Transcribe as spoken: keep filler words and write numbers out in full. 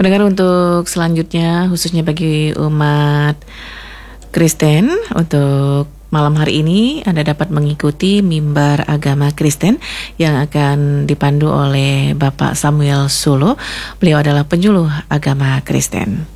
Pendengar, untuk selanjutnya khususnya bagi umat Kristen, untuk malam hari ini Anda dapat mengikuti mimbar agama Kristen yang akan dipandu oleh Bapak Samuel Solo. Beliau adalah penjuluh agama Kristen.